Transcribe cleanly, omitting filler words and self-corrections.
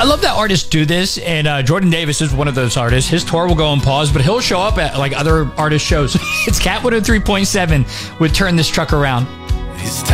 love that artists do this, and Jordan Davis is one of those artists. His tour will go on pause, but he'll show up at like other artist shows. It's Cat 103.7 with Turn This Truck Around. It's time.